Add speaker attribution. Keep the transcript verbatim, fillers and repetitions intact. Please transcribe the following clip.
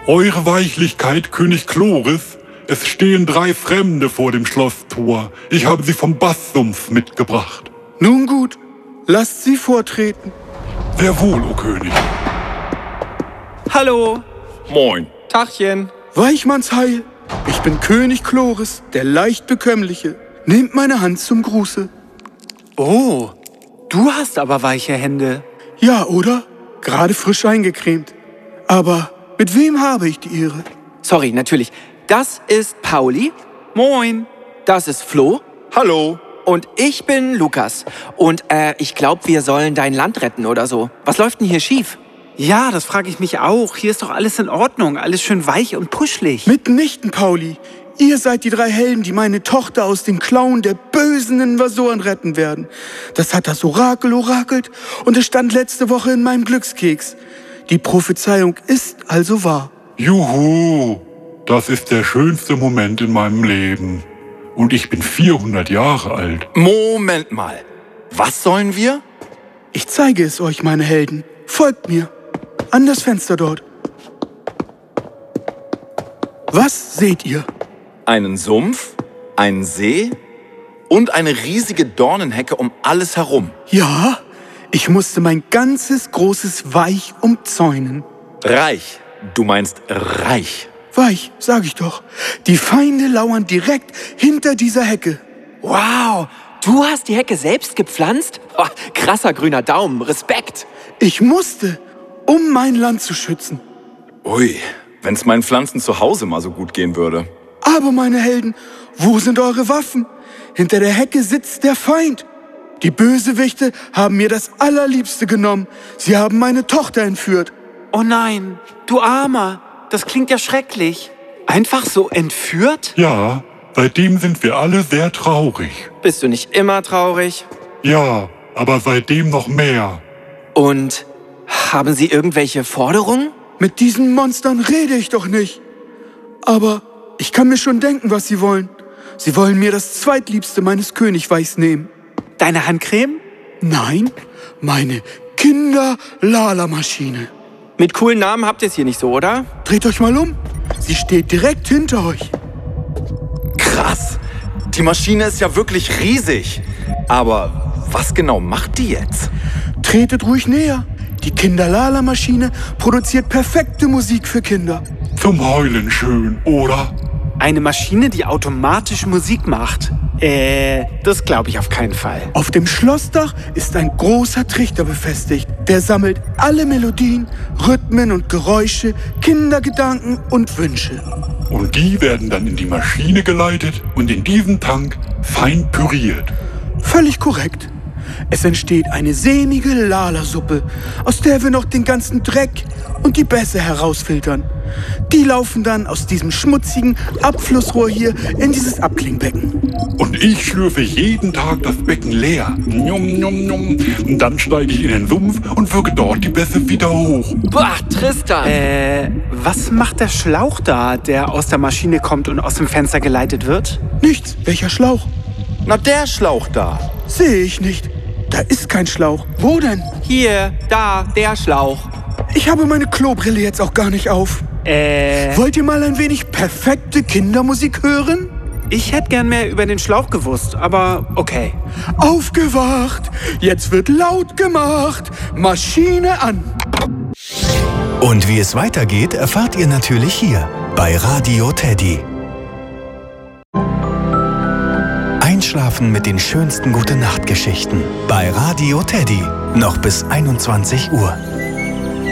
Speaker 1: Eure Weichlichkeit, König Chloris, es stehen drei Fremde vor dem Schlosstor. Ich habe sie vom Basssumpf mitgebracht.
Speaker 2: Nun gut, lasst sie vortreten.
Speaker 1: Sehr wohl, o König.
Speaker 3: Hallo.
Speaker 4: Moin.
Speaker 3: Tachchen.
Speaker 2: Weichmannsheil, ich bin König Chloris, der leicht bekömmliche. Nehmt meine Hand zum Gruße.
Speaker 3: Oh, du hast aber weiche Hände.
Speaker 2: Ja, oder? Gerade frisch eingecremt. Aber mit wem habe ich die Ehre?
Speaker 5: Sorry, natürlich. Das ist Pauli.
Speaker 3: Moin.
Speaker 5: Das ist Flo.
Speaker 4: Hallo.
Speaker 5: Und ich bin Lukas. Und äh, ich glaube, wir sollen dein Land retten oder so. Was läuft denn hier schief?
Speaker 3: Ja, das frage ich mich auch. Hier ist doch alles in Ordnung. Alles schön weich und puschelig.
Speaker 2: Mitnichten, Pauli. Ihr seid die drei Helden, die meine Tochter aus den Klauen der bösen Invasoren retten werden. Das hat das Orakel orakelt und es stand letzte Woche in meinem Glückskeks. Die Prophezeiung ist also wahr.
Speaker 1: Juhu, das ist der schönste Moment in meinem Leben. Und ich bin vierhundert Jahre alt.
Speaker 4: Moment mal. Was sollen wir?
Speaker 2: Ich zeige es euch, meine Helden. Folgt mir. An das Fenster dort. Was seht ihr?
Speaker 4: Einen Sumpf, einen See und eine riesige Dornenhecke um alles herum.
Speaker 2: Ja, ich musste mein ganzes großes Weich umzäunen.
Speaker 4: Reich. Du meinst reich.
Speaker 2: Weich, sag ich doch. Die Feinde lauern direkt hinter dieser Hecke.
Speaker 5: Wow, du hast die Hecke selbst gepflanzt? Oh, krasser grüner Daumen, Respekt.
Speaker 2: Ich musste, um mein Land zu schützen.
Speaker 4: Ui, wenn's meinen Pflanzen zu Hause mal so gut gehen würde.
Speaker 2: Aber meine Helden, wo sind eure Waffen? Hinter der Hecke sitzt der Feind. Die Bösewichte haben mir das Allerliebste genommen. Sie haben meine Tochter entführt.
Speaker 3: Oh nein, du Armer. Das klingt ja schrecklich. Einfach so entführt?
Speaker 1: Ja, seitdem sind wir alle sehr traurig.
Speaker 5: Bist du nicht immer traurig?
Speaker 1: Ja, aber seitdem noch mehr.
Speaker 5: Und haben sie irgendwelche Forderungen?
Speaker 2: Mit diesen Monstern rede ich doch nicht. Aber ich kann mir schon denken, was sie wollen. Sie wollen mir das Zweitliebste meines Königreichs nehmen.
Speaker 3: Deine Handcreme?
Speaker 2: Nein, meine Kinder-Lala-Maschine.
Speaker 5: Mit coolen Namen habt ihr es hier nicht so, oder?
Speaker 2: Dreht euch mal um. Sie steht direkt hinter euch.
Speaker 4: Krass. Die Maschine ist ja wirklich riesig. Aber was genau macht die jetzt?
Speaker 2: Tretet ruhig näher. Die Kinder-Lala-Maschine produziert perfekte Musik für Kinder.
Speaker 1: Zum Heulen schön, oder?
Speaker 3: Eine Maschine, die automatisch Musik macht? Äh, das glaube ich auf keinen Fall.
Speaker 2: Auf dem Schlossdach ist ein großer Trichter befestigt. Der sammelt alle Melodien, Rhythmen und Geräusche, Kindergedanken und Wünsche.
Speaker 1: Und die werden dann in die Maschine geleitet und in diesen Tank fein püriert.
Speaker 2: Völlig korrekt. Es entsteht eine sämige Lala-Suppe, aus der wir noch den ganzen Dreck und die Bässe herausfiltern. Die laufen dann aus diesem schmutzigen Abflussrohr hier in dieses Abklingbecken.
Speaker 1: Und ich schlürfe jeden Tag das Becken leer. Njum, njum, njum. Und dann steige ich in den Sumpf und wirke dort die Bässe wieder hoch.
Speaker 5: Boah, Tristan!
Speaker 3: Äh, was macht der Schlauch da, der aus der Maschine kommt und aus dem Fenster geleitet wird?
Speaker 2: Nichts. Welcher Schlauch?
Speaker 4: Na, der Schlauch da.
Speaker 2: Sehe ich nicht. Da ist kein Schlauch. Wo denn?
Speaker 5: Hier, da, der Schlauch.
Speaker 2: Ich habe meine Klobrille jetzt auch gar nicht auf.
Speaker 3: Äh,
Speaker 2: Wollt ihr mal ein wenig perfekte Kindermusik hören?
Speaker 3: ich hätte gern mehr über den Schlauch gewusst, aber okay.
Speaker 2: Aufgewacht! Jetzt wird laut gemacht! Maschine an!
Speaker 6: Und wie es weitergeht, erfahrt ihr natürlich hier bei Radio Teddy. Einschlafen mit den schönsten Gute-Nacht-Geschichten bei Radio Teddy. Noch bis einundzwanzig Uhr.